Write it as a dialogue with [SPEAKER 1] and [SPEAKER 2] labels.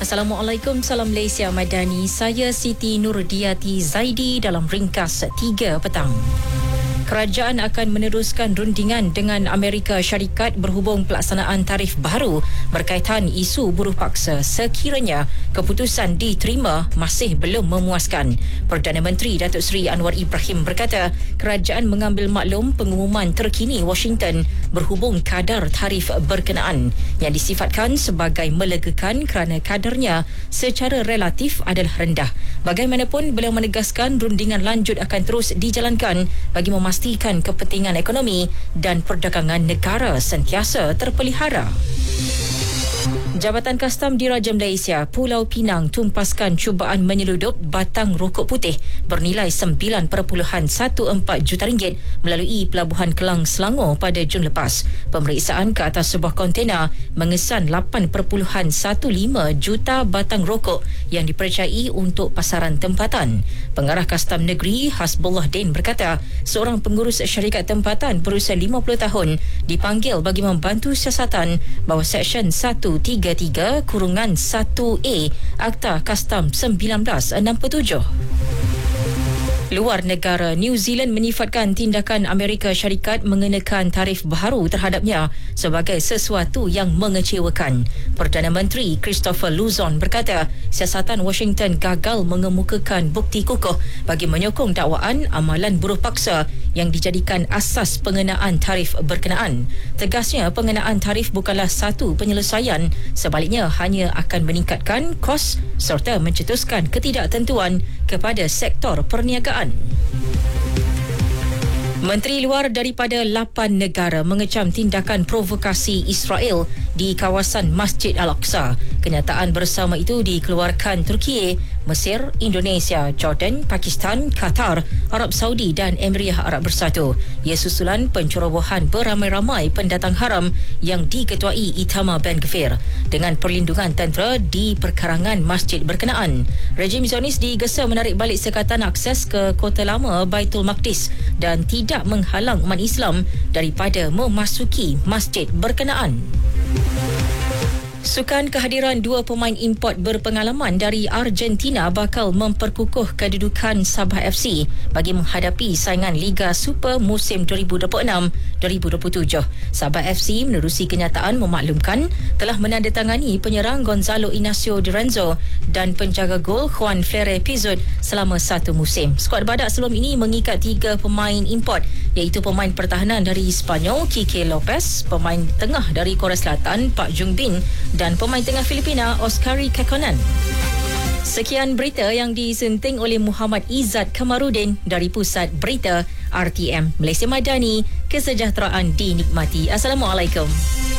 [SPEAKER 1] Assalamualaikum, salam Malaysia Madani. Saya Siti Nurdiati Zaidi dalam ringkas 3 petang. Kerajaan akan meneruskan rundingan dengan Amerika Syarikat berhubung pelaksanaan tarif baru berkaitan isu buruh paksa sekiranya keputusan diterima masih belum memuaskan. Perdana Menteri Datuk Seri Anwar Ibrahim berkata kerajaan mengambil maklum pengumuman terkini Washington berhubung kadar tarif berkenaan yang disifatkan sebagai melegakan kerana kadarnya secara relatif adalah rendah. Bagaimanapun, beliau menegaskan rundingan lanjut akan terus dijalankan bagi memastikan kepentingan ekonomi dan perdagangan negara sentiasa terpelihara. Jabatan Kastam Diraja Malaysia Pulau Pinang tumpaskan cubaan menyeludup batang rokok putih bernilai 9.14 juta ringgit melalui Pelabuhan Kelang, Selangor pada Jun lepas. Pemeriksaan ke atas sebuah kontena mengesan 8.15 juta batang rokok yang dipercayai untuk pasaran tempatan. Pengarah Kastam Negeri Hasbullah Din berkata seorang pengurus syarikat tempatan berusia 50 tahun dipanggil bagi membantu siasatan bawah Seksyen 133-1A Akta Kastam 1967. Luar negara, New Zealand menyifatkan tindakan Amerika Syarikat mengenakan tarif baru terhadapnya sebagai sesuatu yang mengecewakan. Perdana Menteri Christopher Luzon berkata siasatan Washington gagal mengemukakan bukti kukuh bagi menyokong dakwaan amalan buruh paksa yang dijadikan asas pengenaan tarif berkenaan. Tegasnya, pengenaan tarif bukanlah satu penyelesaian, sebaliknya hanya akan meningkatkan kos serta mencetuskan ketidaktentuan kepada sektor perniagaan. Menteri Luar daripada 8 negara mengecam tindakan provokasi Israel di kawasan Masjid Al-Aqsa. Kenyataan bersama itu dikeluarkan Turki, Mesir, Indonesia, Jordan, Pakistan, Qatar, Arab Saudi dan Emirat Arab Bersatu. Ia susulan pencerobohan beramai-ramai pendatang haram yang diketuai Itamar Ben-Gvir dengan perlindungan tentera di perkarangan masjid berkenaan. Rejim Zionis digesa menarik balik sekatan akses ke Kota Lama Baitul Maqdis dan tidak menghalang umat Islam daripada memasuki masjid berkenaan. Sukan kehadiran 2 pemain import berpengalaman dari Argentina bakal memperkukuh kedudukan Sabah FC bagi menghadapi saingan Liga Super musim 2026-2027. Sabah FC menerusi kenyataan memaklumkan telah menandatangani penyerang Gonzalo Inacio Lorenzo dan penjaga gol Juan Flere Pizot selama 1 musim. Skuad badak sebelum ini mengikat 3 pemain import iaitu pemain pertahanan dari Sepanyol Kike Lopez, pemain tengah dari Korea Selatan Pak Jung Bin dan pemain tengah Filipina Oscari Kekkonen. Sekian berita yang disenting oleh Muhammad Izzat Kamarudin dari Pusat Berita RTM Malaysia Madani. Kesejahteraan dinikmati. Assalamualaikum.